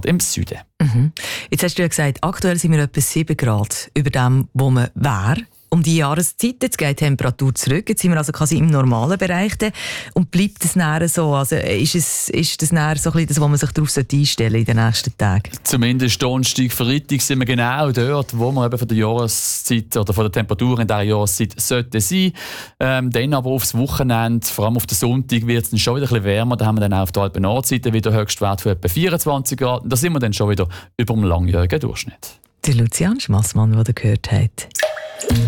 im Süden. Mhm. Jetzt hast du ja gesagt, aktuell sind wir etwa 7 Grad über dem, wo man wäre. Um die Jahreszeit, jetzt geht die Temperatur zurück, jetzt sind wir also quasi im normalen Bereich. Und bleibt das näher so? Also ist das näher so ein bisschen das, wo man sich darauf einstellen sollte in den nächsten Tagen? Zumindest Donnerstag, Freitag sind wir genau dort, wo wir eben von der Jahreszeit oder von der Temperatur in dieser Jahreszeit sollten sein. Dann aber aufs Wochenende, vor allem auf den Sonntag, wird es dann schon wieder ein bisschen wärmer. Da haben wir dann auch auf der Alpen Nordseite wieder Höchstwert von etwa 24 Grad. Da sind wir dann schon wieder über dem langjährigen Durchschnitt. Der Lucian Schmassmann, den ihr gehört habt.